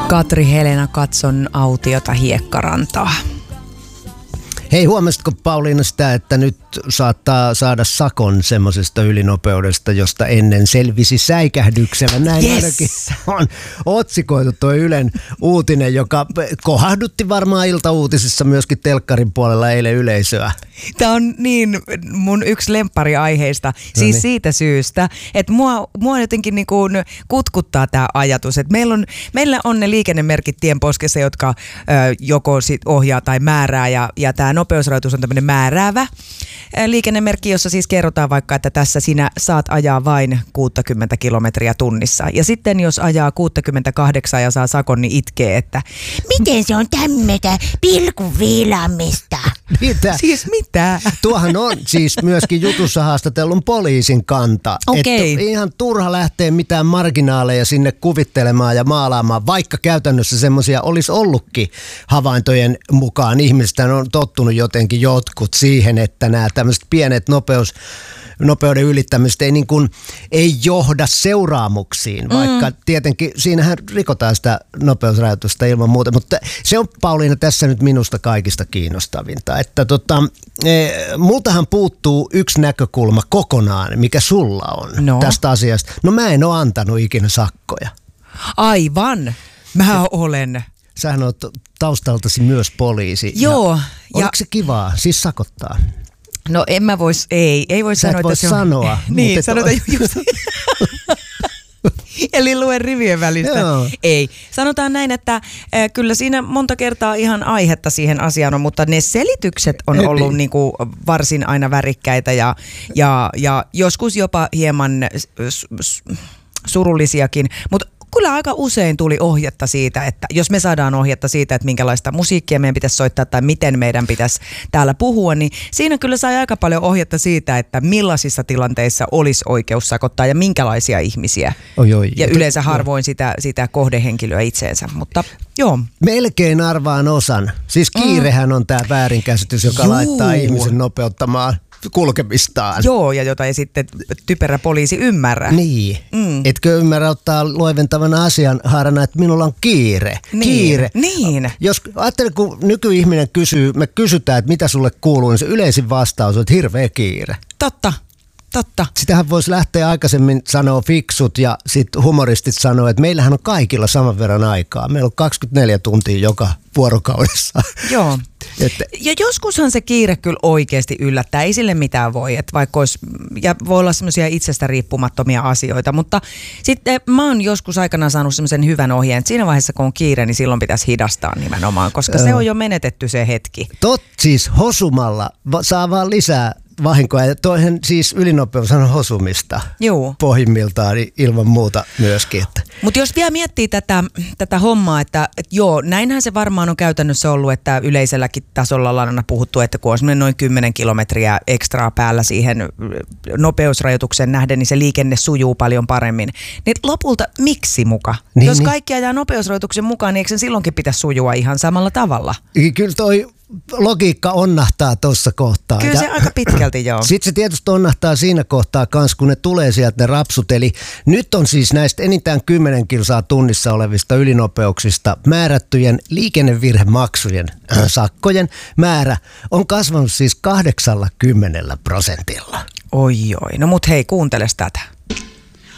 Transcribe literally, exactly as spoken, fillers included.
Katri Helena, katson autiota Hiekkarantaa. Hei, huomasitko Pauliina sitä, että nyt saattaa saada sakon semmoisesta ylinopeudesta, josta ennen selvisi säikähdyksellä. Näin yes. ainakin on otsikoitu tuo Ylen uutinen, joka kohahdutti varmaan iltauutisissa myöskin telkkarin puolella eilen yleisöä. Tämä on niin mun yksi lemppariaiheista, siis no niin. siitä syystä, että mua, mua jotenkin niin kuin kutkuttaa tämä ajatus, että meillä on, meillä on ne liikennemerkit tienposkessa, jotka ö, joko sit ohjaa tai määrää, ja, ja tämä nopeusrajoitus on tämmöinen määräävä liikennemerkki, jossa siis kerrotaan vaikka, että tässä sinä saat ajaa vain kuusikymmentä kilometriä tunnissa. Ja sitten jos ajaa kuusikymmentäkahdeksan ja saa sakon, niin itkee, että miten se on tämmöitä pilkunviilaamista? Mitä? Siis mitä? Tuohan on siis myöskin jutussa haastatellun poliisin kanta. Okei. Että ihan turha lähteä mitään marginaaleja sinne kuvittelemaan ja maalaamaan, vaikka käytännössä semmoisia olisi ollutkin havaintojen mukaan. Ihmiset on tottunut jotenkin jotkut siihen, että nämä tämmöiset pienet nopeus, nopeuden ylittämiset ei, niin kuin, ei johda seuraamuksiin, vaikka mm. tietenkin siinähän rikotaan sitä nopeusrajoitusta ilman muuta, mutta se on Pauliina tässä nyt minusta kaikista kiinnostavinta, että tota, e, multahan puuttuu yksi näkökulma kokonaan, mikä sulla on no. tästä asiasta. No mä en ole antanut ikinä sakkoja. Aivan, mä olen. Sähän oot taustaltasi myös poliisi. Joo. Ja oliko se kivaa, siis sakottaa? No en mä vois, ei, ei voi Sä sanoa, et voi että se on... sanoa. niin, sanotaan just... Eli luen rivien välistä. Joo. Ei. Sanotaan näin, että äh, kyllä siinä monta kertaa ihan aihetta siihen asiaan on, mutta ne selitykset on Heti. ollut niinku varsin aina värikkäitä ja, ja, ja joskus jopa hieman s- s- surullisiakin, mutta kyllä aika usein tuli ohjetta siitä, että jos me saadaan ohjetta siitä, että minkälaista musiikkia meidän pitäisi soittaa tai miten meidän pitäisi täällä puhua, niin siinä kyllä sai aika paljon ohjetta siitä, että millaisissa tilanteissa olisi oikeus sakottaa ja minkälaisia ihmisiä. Oi, oi. Ja yleensä harvoin sitä, sitä kohdehenkilöä itseensä, mutta joo. Melkein arvaan osan. Siis kiirehän on tämä väärinkäsitys, joka Juu. laittaa ihmisen nopeuttamaan kulkemistaan. Joo, ja jota ei sitten typerä poliisi ymmärrä. Niin. Mm. Etkö ymmärrä ottaa loiventavana asian haarana, että minulla on kiire. Niin. Kiire. Niin. Jos ajattele, kun nykyihminen kysyy, me kysytään, että mitä sulle kuuluu, niin se yleisin vastaus on, että hirveä kiire. Totta. Totta. Sitähän voisi lähteä aikaisemmin sanoa fiksut ja sitten humoristit sanoo, että meillähän on kaikilla saman verran aikaa. Meillä on kaksikymmentäneljä tuntia joka vuorokaudessa. Joo. Että ja joskushan se kiire kyllä oikeasti yllättää, ei sille mitään voi, että vaikka olisi, ja voi olla semmoisia itsestä riippumattomia asioita, mutta sitten mä oon joskus aikanaan saanut semmoisen hyvän ohjeen, että siinä vaiheessa kun on kiire, niin silloin pitäisi hidastaa nimenomaan, koska se on jo menetetty se hetki. Tot siis hosumalla va- saa vaan lisää vahinkoa, ja toihan siis ylinopeus on hosumista. Juu. Pohjimmiltaan ilman muuta myöskin. Mutta jos vielä miettii tätä, tätä hommaa, että, että joo, näinhän se varmaan on käytännössä ollut, että yleiselläkin tasolla ollaan aina puhuttu, että kun on noin kymmenen kilometriä ekstraa päällä siihen nopeusrajoituksen nähden, niin se liikenne sujuu paljon paremmin. Niin lopulta miksi muka? Niin, jos niin. kaikki ajaa nopeusrajoituksen mukaan, niin eikö sen silloinkin pitäisi sujua ihan samalla tavalla? Kyllä toi logiikka onnahtaa tuossa kohtaa. Kyllä ja se aika pitkälti joo. Sitten se tietysti onnahtaa siinä kohtaa kans, kun ne tulee sieltä ne rapsut. Eli nyt on siis näistä enintään kymmenen kilsaa tunnissa olevista ylinopeuksista määrättyjen liikennevirhemaksujen äh, sakkojen määrä on kasvanut siis kahdeksallakymmenellä prosentilla. Oi oi, no mut hei, kuunteles tätä.